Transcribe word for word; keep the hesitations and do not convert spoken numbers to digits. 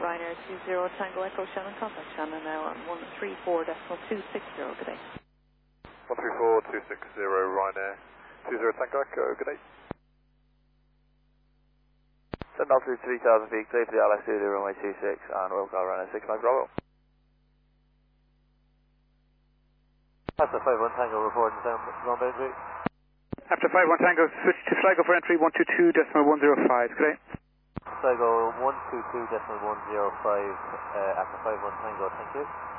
Ryanair two zero Tango Echo Shannon, contact Shannon now on one three four decimal two six zero, good day. one three four two six zero Ryanair two zero Tango Echo, good day. Send altitude three thousand feet, clear for the Alex two zero runway two six and oil car Ryanair six Mike Bravo. After five one Tango reporting down ground boundary. After five one Tango, switch to Sligo for entry one two two decimal one zero five, good day. Sligo one two two decimal one zero five uh, after five one Tango, thank you.